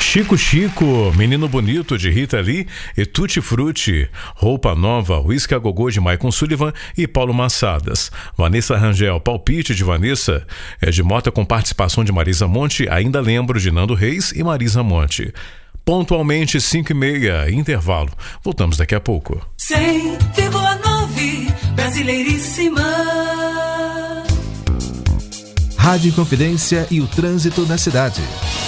Chico Chico, Menino Bonito de Rita Lee e Tutti Frutti, Roupa Nova, Whisky a Gogô de Maicon Sullivan e Paulo Massadas. Vanessa Rangel, Palpite de Vanessa, Ed Mota com participação de Marisa Monte, Ainda Lembro de Nando Reis e Marisa Monte. Pontualmente 5h30, intervalo. Voltamos daqui a pouco. 100,9 Brasileiríssima. Rádio Inconfidência e o trânsito na cidade.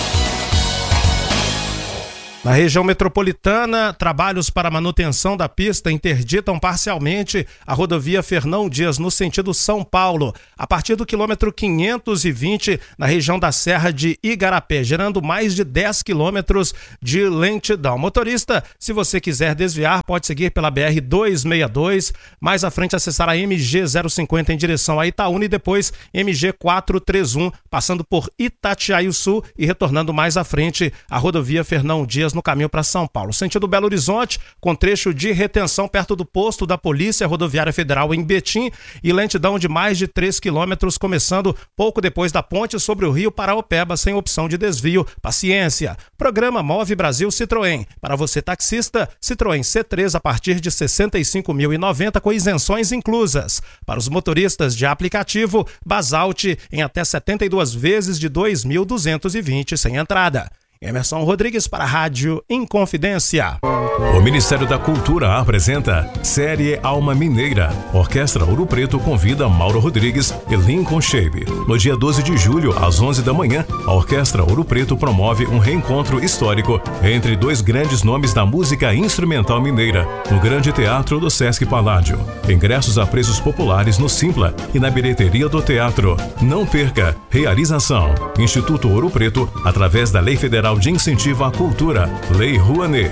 Na região metropolitana, trabalhos para manutenção da pista interditam parcialmente a rodovia Fernão Dias no sentido São Paulo, a partir do quilômetro 520 na região da Serra de Igarapé, gerando mais de 10 quilômetros de lentidão. Motorista, se você quiser desviar, pode seguir pela BR-262, mais à frente acessar a MG 050 em direção a Itaúna e depois MG 431, passando por Itatiaia-Sul e retornando mais à frente a rodovia Fernão Dias no caminho para São Paulo. Sentido Belo Horizonte, com trecho de retenção perto do posto da Polícia Rodoviária Federal em Betim e lentidão de mais de 3 quilômetros, começando pouco depois da ponte sobre o Rio Paraopeba, sem opção de desvio. Paciência. Programa Move Brasil Citroën. Para você taxista, Citroën C3 a partir de R$ 65.090 com isenções inclusas. Para os motoristas de aplicativo, Basalt em até 72 vezes de R$ 2.220 sem entrada. Emerson Rodrigues para a Rádio Inconfidência. O Ministério da Cultura apresenta Série Alma Mineira. Orquestra Ouro Preto convida Mauro Rodrigues e Lincoln Shabe. No dia 12 de julho, às 11 da manhã, a Orquestra Ouro Preto promove um reencontro histórico entre dois grandes nomes da música instrumental mineira, no Grande Teatro do Sesc Paládio. Ingressos a preços populares no Simpla e na bilheteria do teatro. Não perca! Realização: Instituto Ouro Preto, através da Lei Federal de Incentivo à Cultura, Lei Rouanet.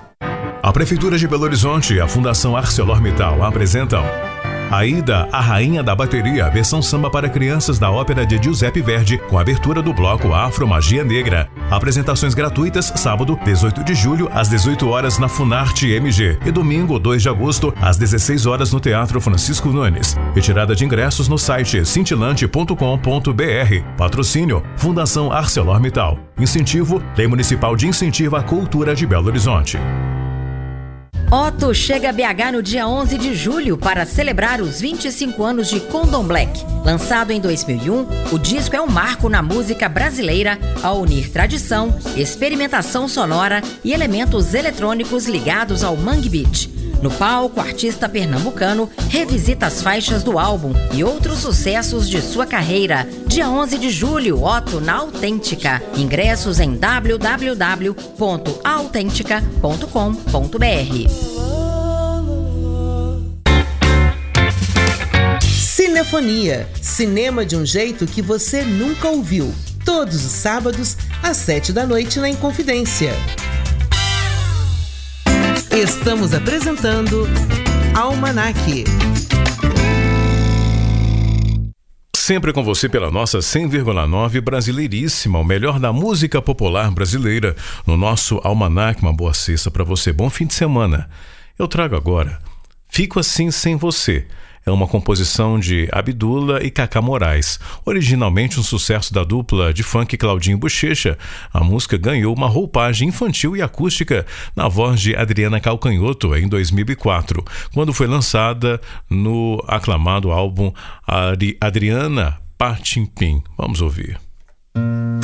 A Prefeitura de Belo Horizonte e a Fundação ArcelorMittal apresentam Aida, a Rainha da Bateria, versão samba para crianças da ópera de Giuseppe Verdi, com abertura do bloco Afro Magia Negra. Apresentações gratuitas, sábado, 18 de julho, às 18 horas na Funarte MG e domingo, 2 de agosto, às 16 horas no Teatro Francisco Nunes. Retirada de ingressos no site cintilante.com.br. Patrocínio, Fundação ArcelorMittal. Incentivo, Lei Municipal de Incentivo à Cultura de Belo Horizonte. Otto chega a BH no dia 11 de julho para celebrar os 25 anos de Condom Black. Lançado em 2001, o disco é um marco na música brasileira ao unir tradição, experimentação sonora e elementos eletrônicos ligados ao Mangue Beat. No palco, o artista pernambucano revisita as faixas do álbum e outros sucessos de sua carreira. Dia 11 de julho, Otto na Autêntica. Ingressos em www.autentica.com.br. Cinefonia. Cinema de um jeito que você nunca ouviu. Todos os sábados, às 7 da noite na Inconfidência. Estamos apresentando Almanac. Sempre com você pela nossa 100,9 Brasileiríssima, o melhor da música popular brasileira, no nosso Almanac. Uma boa sexta para você, bom fim de semana. Eu trago agora Fico Assim Sem Você. É uma composição de Abdula e Cacá Moraes. Originalmente um sucesso da dupla de funk Claudinho Bochecha, a música ganhou uma roupagem infantil e acústica na voz de Adriana Calcanhoto em 2004, quando foi lançada no aclamado álbum Adriana Partimpim. Vamos ouvir.